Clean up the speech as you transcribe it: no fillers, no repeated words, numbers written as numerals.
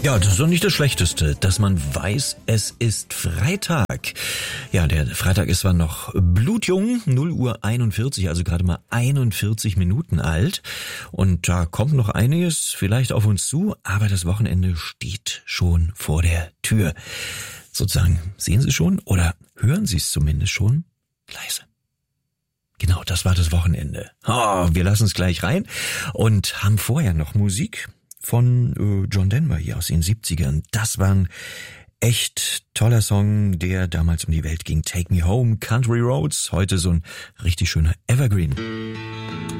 Ja, das ist doch nicht das Schlechteste, dass man weiß, es ist Freitag. Ja, der Freitag ist zwar noch blutjung, 0:41 Uhr, also gerade mal 41 Minuten alt. Und da kommt noch einiges vielleicht auf uns zu, aber das Wochenende steht schon vor der Tür. Sozusagen, sehen Sie schon oder hören Sie es zumindest schon? Leise. Genau, das war das Wochenende. Wir lassen es gleich rein und haben vorher noch Musik von John Denver hier aus den 70ern. Das war ein echt toller Song, der damals um die Welt ging. Take Me Home, Country Roads, heute so ein richtig schöner Evergreen.